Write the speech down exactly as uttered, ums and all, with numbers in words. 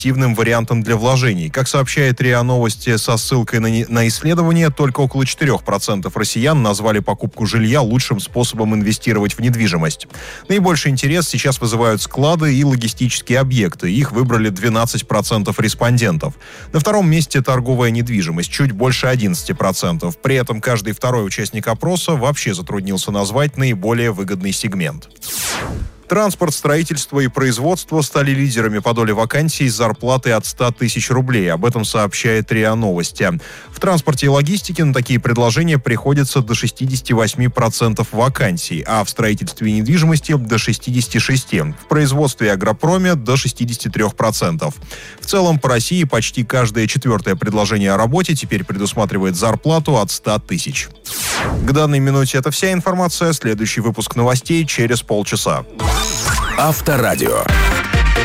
перспективным вариантом для вложений. Как сообщает РИА Новости со ссылкой на, не, на исследование, только около четырех процентов россиян назвали покупку жилья лучшим способом инвестировать в недвижимость. Наибольший интерес сейчас вызывают склады и логистические объекты. Их выбрали двенадцать процентов респондентов. На втором месте торговая недвижимость, чуть больше одиннадцать процентов. При этом каждый второй участник опроса вообще затруднился назвать наиболее выгодный сегмент. Транспорт, строительство и производство стали лидерами по доле вакансий с зарплатой от ста тысяч рублей. Об этом сообщает РИА Новости. В транспорте и логистике на такие предложения приходится до шестидесяти восьми процентов вакансий, а в строительстве и недвижимости до шестидесяти шести процентов. В производстве и агропроме до шестидесяти трёх процентов. В целом по России почти каждое четвертое предложение о работе теперь предусматривает зарплату от ста тысяч. К данной минуте это вся информация. Следующий выпуск новостей через полчаса. Авторадио.